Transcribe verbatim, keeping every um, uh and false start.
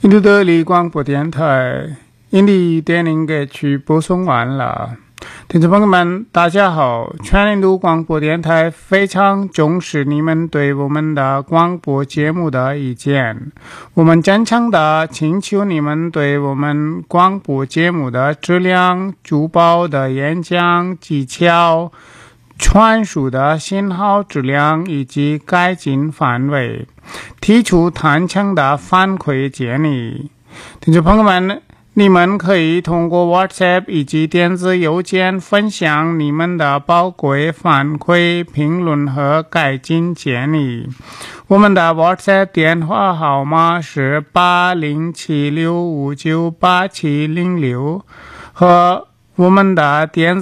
印度德里广播电台印地电影歌曲播送完了。听众朋友们，大家好！全印度广播电台非常重视你们对我们的广播节目的意见，我们真诚地请求你们对我们广播节目的质量、主播的演讲技巧、传输的信号质量以及改进范围提出坦诚的反馈建议。听众朋友们，你们可以通过 WhatsApp 以及电子邮件分享你们的宝贵反馈、评论和改进建议。我们的 WhatsApp 电话号码是八零七六五九八七零六，和我们的电子